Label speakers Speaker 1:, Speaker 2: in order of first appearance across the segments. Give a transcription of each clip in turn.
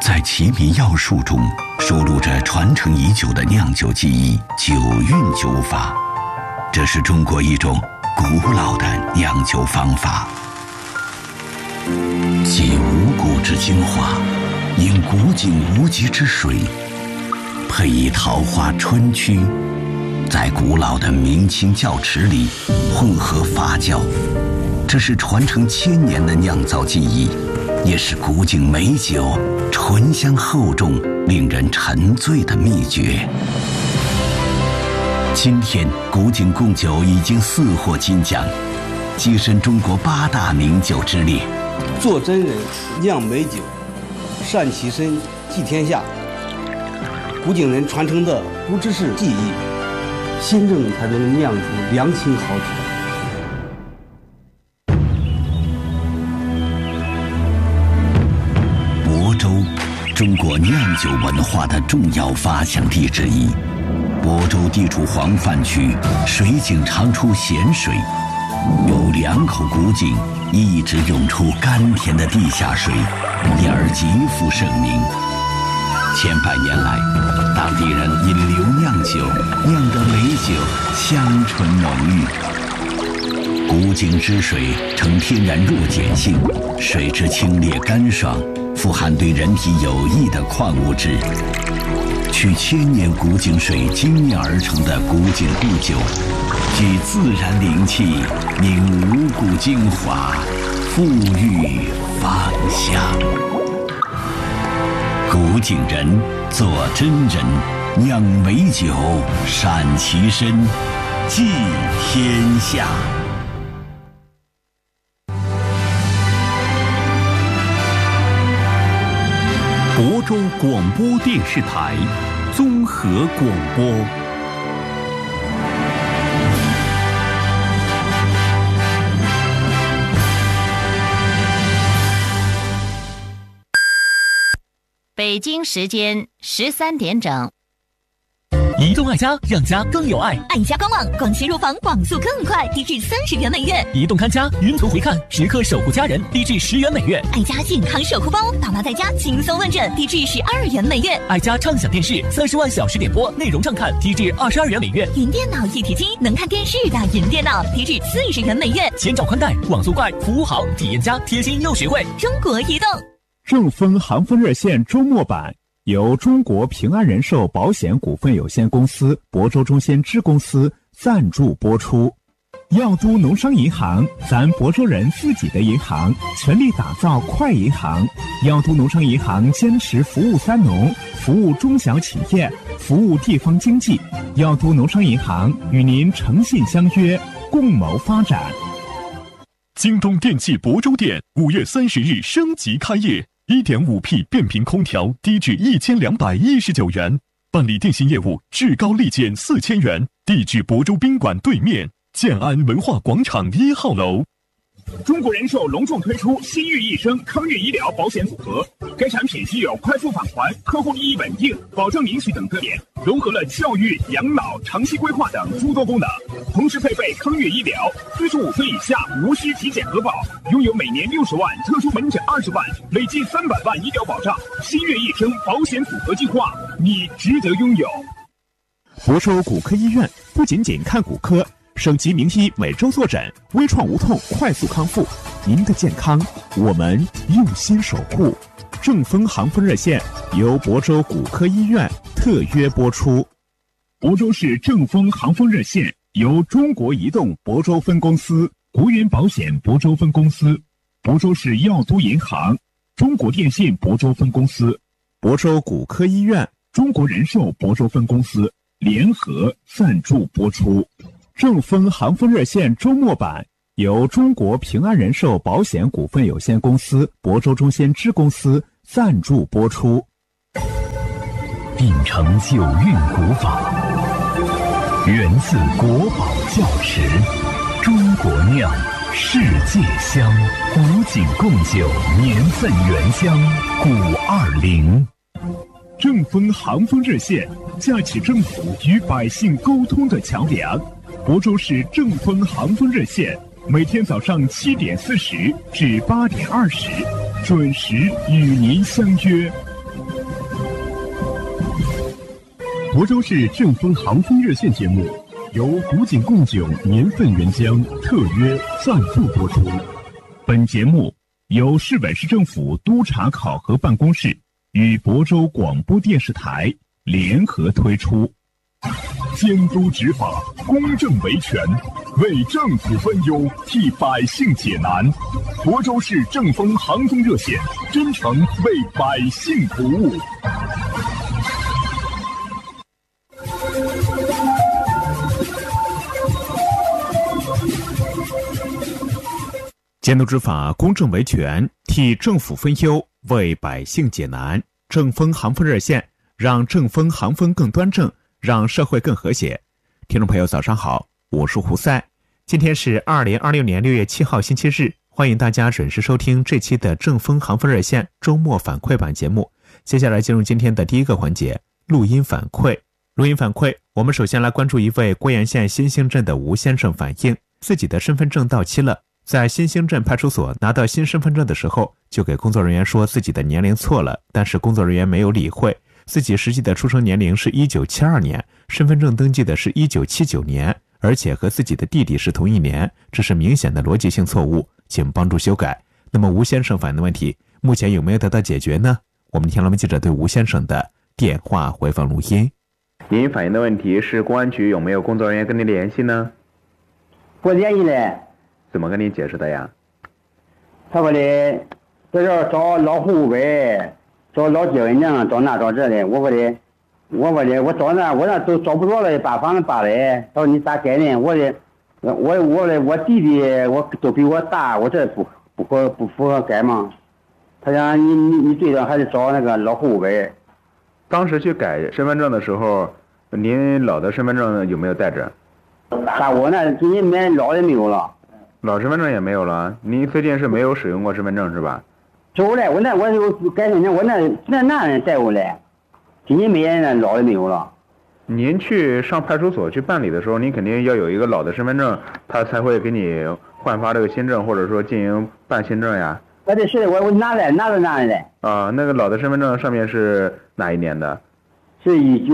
Speaker 1: 在奇米药术中收录着传承已久的酿酒技艺——酒韵酒法。这是中国一种古老的酿酒方法，集五谷之精华，饮古井无极之水，配以桃花春曲，在古老的明清窖池里混合发酵。这是传承1000年的酿造技艺，也是古井美酒醇香厚重、令人沉醉的秘诀。今天，古井贡酒已经4获金奖，跻身中国8大名酒之列。
Speaker 2: 做真人，酿美酒，善其身，济天下。古井人传承的不只是技艺，心正才能酿出良情好酒。
Speaker 1: 亳州，中国酿酒文化的重要发祥地之一。亳州地处黄泛区，水井常出咸水，有2口古井一直涌出甘甜的地下水，因而极负盛名。千百年来，当地人引流酿酒，酿得美酒香醇浓郁。古井之水呈天然弱碱性，水质清冽干爽，富含对人体有益的矿物质。取1000年古井水精酿而成的古井贡酒，具自然灵气，凝五谷精华，馥郁芳香。古井人做真人，酿美酒，善其身，济天下。
Speaker 3: 亳州广播电视台综合广播。
Speaker 4: 北京时间13点整。
Speaker 5: 移动爱家，让家更有爱。
Speaker 6: 爱家官网，广信入房，网速更快，低至30元每月。
Speaker 5: 移动看家，云图回看，时刻守护家人，低至10元每月。
Speaker 6: 爱家健康守护包，爸妈在家轻松问诊，低至12元每月。
Speaker 5: 爱家畅享电视，30万小时点播，内容畅看，低至22元每月。
Speaker 6: 云电脑一体机，能看电视的云电脑，低至40元每月。
Speaker 5: 千兆宽带，网速快，服务好，体验佳，贴心又实惠。
Speaker 6: 中国移动。
Speaker 7: 正风航风热线周末版由中国平安人寿保险股份有限公司亳州中心支公司赞助播出。药都农商银行，咱亳州人自己的银行，全力打造快银行。药都农商银行坚持服务3农，服务中小企业，服务地方经济。药都农商银行与您诚信相约，共谋发展。
Speaker 3: 京东电器亳州店5月30日升级开业。1.5P 变频空调低至1219元，办理电信业务至高立减4000元，地址亳州宾馆对面，建安文化广场1号楼。
Speaker 7: 中国人寿隆重推出新寓一生康悦医疗保险组合，该产品具有快速返还、客户利益稳定、保证领取等特点，融合了教育、养老、长期规划等诸多功能，同时配备康悦医疗，45岁以下无需体检核保，拥有每年60万特殊门诊20万，累计300万医疗保障。新悦一生保险组合计划，你值得拥有。亳州骨科医院不仅仅看骨科，省级名医每周坐诊，微创无痛，快速康复。您的健康，我们用心守护。正风航风热线由亳州骨科医院特约播出。亳州市正风航风热线由中国移动亳州分公司、国元保险亳州分公司、亳州市药都银行、中国电信亳州分公司、亳州骨科医院、中国人寿亳州分公司联合赞助播出。正风航风热线周末版由中国平安人寿保险股份有限公司亳州中心支公司赞助播出。
Speaker 3: 秉承酒韵古法，源自国宝窖池，中国酿，世界香，古井贡酒年份原香520。
Speaker 7: 正风航风热线架起政府与百姓沟通的桥梁。亳州市正风航风热线每天早上7点40至8点20，准时与您相约。
Speaker 3: 亳州市正风航风热线节目由古井贡酒年份原浆特约赞助播出。本节目由市委市政府督察考核办公室与亳州广播电视台联合推出。监督执法，公正维权，为政府分忧，替百姓解难。亳州市正风航风热线，真诚为百姓服务。监督执法，公正维权，替政府分忧，为百姓解难。正风航风热线，让正风航风更端正，让社会更和谐。听众朋友早上好，我是胡赛。今天是2026年6月7号星期日，欢迎大家准时收听这期的正风航风热线周末反馈版节目。接下来进入今天的第一个环节，录音反馈。录音反馈，我们首先来关注一位郭岩县新兴镇的吴先生反映，自己的身份证到期了，在新兴镇派出所拿到新身份证的时候，就给工作人员说自己的年龄错了，但是工作人员没有理会，自己实际的出生年龄是1972年，身份证登记的是1979年，而且和自己的弟弟是同一年，这是明显的逻辑性错误，请帮助修改。那么吴先生反映的问题，目前有没有得到解决呢？我们听了我们记者对吴先生的电话回放录音。
Speaker 8: 您反映的问题是公安局有没有工作人员跟您联系呢？
Speaker 9: 不联系了。
Speaker 8: 怎么跟你解释的呀？
Speaker 9: 他说的这要找老户呗，找老结婚证，找那找这的。我找那我那都找不着了，把房子扒了。他说你咋改呢？我弟弟我都比我大，我这不符合改吗？他讲你对上还是找那个老户呗。
Speaker 8: 当时去改身份证的时候，您老的身份证有没有带着？
Speaker 9: 我那今年买老的没有了。
Speaker 8: 老身份证也没有了，您最近是没有使用过身份证是吧？
Speaker 9: 有嘞，我有改身份证，我那人带过来，今年没那老的没有了。
Speaker 8: 您去上派出所去办理的时候，您肯定要有一个老的身份证，他才会给你换发这个新证，或者说进行办新证呀。
Speaker 9: 对，是的，我拿来的。
Speaker 8: 啊，那个老的身份证上面是哪一年的？
Speaker 9: 是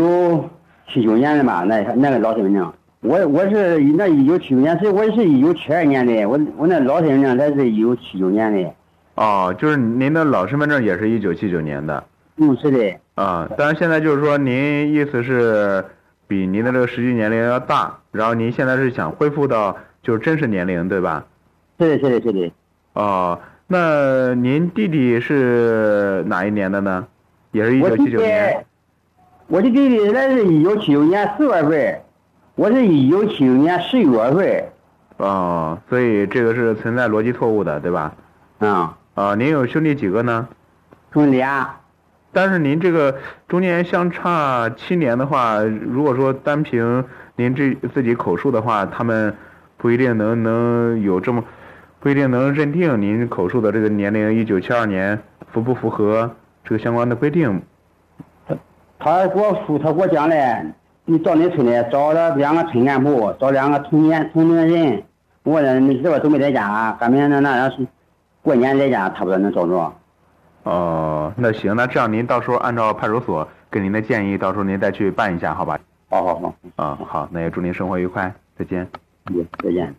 Speaker 9: 1979年的吧？那个老身份证。我是那1979年，我是1972年的，我那老身份证才是1979年的。
Speaker 8: 哦，就是您的老身份证也是1979年的。
Speaker 9: 是的。
Speaker 8: 啊，当然现在就是说您意思是比您的这个实际年龄要大，然后您现在是想恢复到就是真实年龄，对吧？
Speaker 9: 是的。
Speaker 8: 哦，那您弟弟是哪一年的呢？也是1979年。
Speaker 9: 我的弟弟那是1979年4月份。我是1979年11月份。
Speaker 8: 哦，所以这个是存在逻辑错误的，对吧？您有兄弟几个呢？
Speaker 9: 兄弟俩。
Speaker 8: 但是您这个中间相差7年的话，如果说单凭您自己口述的话，他们不一定能有这么，不一定能认定您口述的这个年龄1972年符不符合这个相关的规定。
Speaker 9: 他给我讲嘞。你到你村里找了2个村干部，找2个同龄人，我说你这个都没在家，赶明那要是过年在家，差不多能找着。
Speaker 8: 哦，那行，那这样您到时候按照派出所给您的建议，到时候您再去办一下，好吧？
Speaker 9: 好。
Speaker 8: 好，那也祝您生活愉快，再见。
Speaker 9: 再见。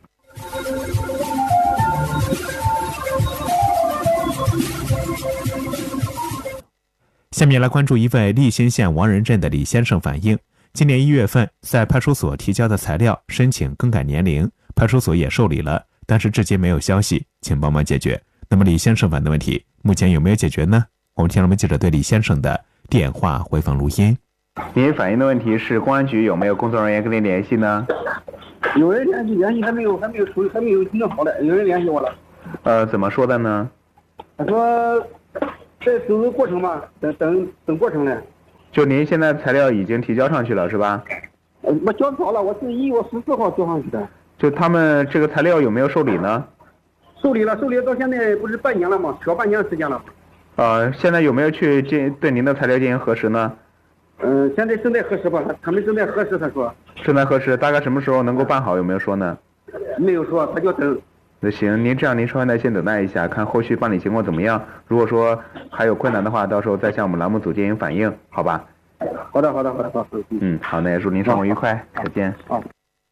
Speaker 3: 下面来关注一位利辛县王仁镇的李先生反映，今年1月份在派出所提交的材料申请更改年龄，派出所也受理了，但是至今没有消息，请帮忙解决。那么李先生反映的问题目前有没有解决呢？我们听了我们记者对李先生的电话回放录音。
Speaker 8: 您反映的问题是公安局有没有工作人员跟您联系呢？
Speaker 9: 有人联系还没有弄好的，有人联系我了。
Speaker 8: 怎么说的呢？
Speaker 9: 他说这都是过程嘛，等过程呢。
Speaker 8: 就您现在材料已经提交上去了是吧？
Speaker 9: 我交好了，我是1月14号交上去的。
Speaker 8: 就他们这个材料有没有受理呢？
Speaker 9: 受理了到现在不是半年了吗？小半年时间了。
Speaker 8: 现在有没有去对您的材料进行核实呢？
Speaker 9: 现在正在核实吧，他们正在核实，他说。
Speaker 8: 正在核实，大概什么时候能够办好？有没有说呢？
Speaker 9: 没有说，他就等。
Speaker 8: 那行，您这样您稍微耐心等待一下，看后续办理情况怎么样。如果说还有困难的话，到时候再向我们栏目组进行反映，好吧？
Speaker 9: 好的。
Speaker 8: 好，那也祝您生活愉快，再见。
Speaker 9: 好。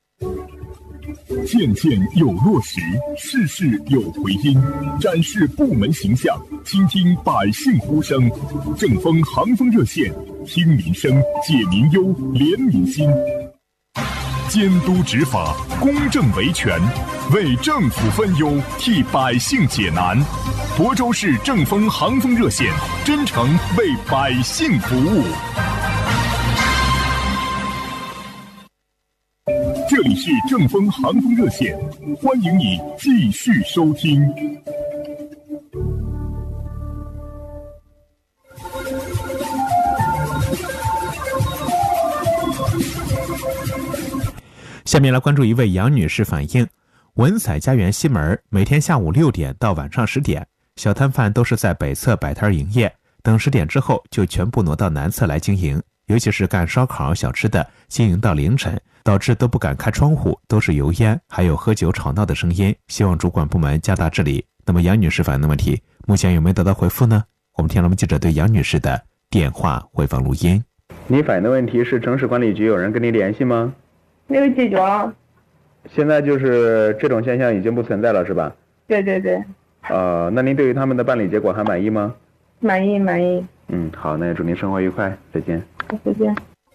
Speaker 7: 件件有落实，事事有回音，展示部门形象，倾听百姓呼声。正风航风热线，听民生，解民忧，怜民心。监督执法，公正维权，为政府分忧，替百姓解难。亳州市正风航风热线，真诚为百姓服务。这里是正风航风热线，欢迎你继续收听。
Speaker 10: 下面来关注一位杨女士反映，文采家园西门每天下午6点到晚上10点，小摊贩都是在北侧摆摊营业，等10点之后就全部挪到南侧来经营，尤其是干烧烤小吃的，经营到凌晨，导致都不敢开窗户，都是油烟，还有喝酒吵闹的声音，希望主管部门加大治理。那么杨女士反映的问题，目前有没有得到回复呢？我们听了我们记者对杨女士的电话回放录音。
Speaker 8: 你反映的问题是城市管理局有人跟你联系吗？
Speaker 11: 没有解决。
Speaker 8: 现在就是这种现象已经不存在了，是吧？
Speaker 11: 对。
Speaker 8: 那您对于他们的办理结果还满意吗？
Speaker 11: 满意。
Speaker 8: 好，那也祝您生活愉快，再见。
Speaker 11: 再见。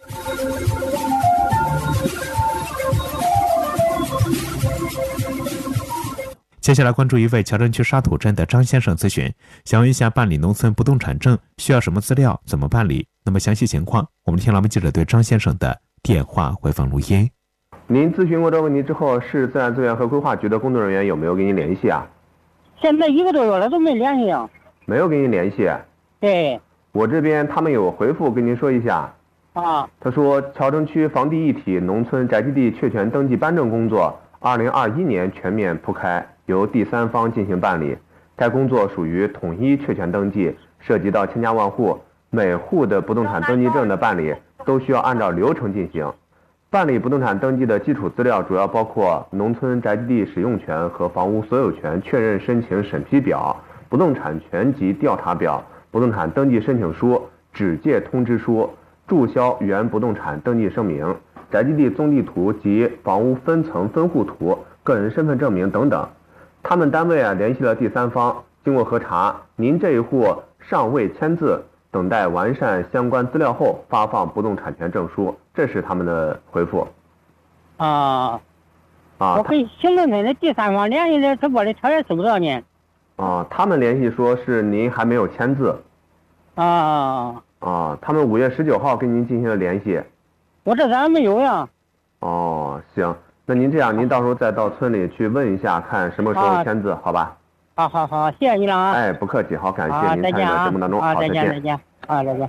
Speaker 10: 接下来关注一位乔镇区沙土镇的张先生咨询，想问一下办理农村不动产证需要什么资料，怎么办理？那么详细情况，我们听了我们记者对张先生的电话回放录音。
Speaker 12: 您咨询过这个问题之后，市自然资源和规划局的工作人员有没有跟您联系啊？
Speaker 13: 现在1个多月了都没联系啊。
Speaker 12: 没有跟您联系？
Speaker 13: 对。
Speaker 12: 我这边他们有回复跟您说一下。他说乔城区房地一体农村宅基地确权登记颁证工作2021年全面铺开，由第三方进行办理。该工作属于统一确权登记，涉及到千家万户，每户的不动产登记证的办理都需要按照流程进行。办理不动产登记的基础资料主要包括农村宅基地使用权和房屋所有权确认申请审批表、不动产权及调查表、不动产登记申请书、指界通知书、注销原不动产登记声明、宅基地综地图及房屋分层分户图、个人身份证明等等。他们单位联系了第三方，经过核查，您这一户尚未签字，等待完善相关资料后发放不动产权证书，这是他们的回复。
Speaker 13: 我跟行政村的第三方联系的，这我的条件收不到呢。
Speaker 12: 他们联系说是您还没有签字。他们5月19号跟您进行了联系。
Speaker 13: 我这咱没有呀。
Speaker 12: 行，那您这样，您到时候再到村里去问一下，看什么时候签字，好吧？
Speaker 13: 好，谢谢你了啊！
Speaker 12: 不客气，好，感谢您参与到节目当中，好，
Speaker 13: 再见。再见。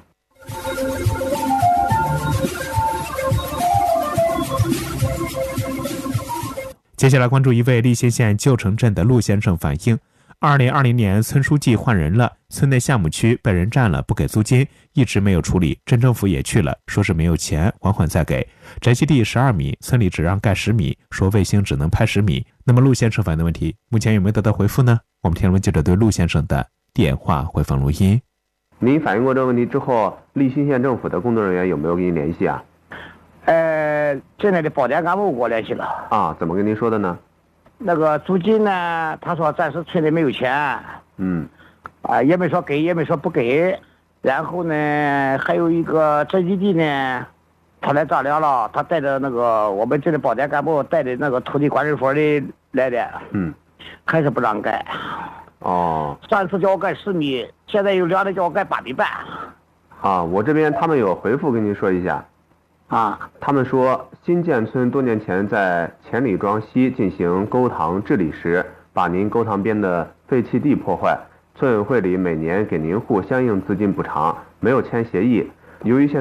Speaker 10: 接下来关注一位立新县旧城镇的陆先生反映，2020年村书记换人了，村内项目区被人占了，不给租金，一直没有处理，镇政府也去了，说是没有钱，缓缓再给。宅基地12米，村里只让盖10米，说卫星只能拍10米。那么陆先生反映的问题，目前有没有得到回复呢？我们听了记者对陆先生的电话回放录音。
Speaker 12: 您反映过这个问题之后，立新县政府的工作人员有没有跟您联系啊？
Speaker 13: 镇内的保洁干部给我联系了。
Speaker 12: 怎么跟您说的呢？
Speaker 13: 那个租金呢，他说暂时村里没有钱。也没说给，也没说不给。然后呢，还有一个宅基地呢，他来丈量了，他带着那个我们这里保洁干部带着那个土地管理所的来的。还是不让盖。上次叫我盖10米，现在又量的叫我盖8米半。
Speaker 12: 我这边他们有回复跟您说一下。他们说新建村多年前在钱里庄西进行沟塘治理时，把您沟塘边的废弃地破坏，村委会里每年给您户相应资金补偿，没有签协议。由于现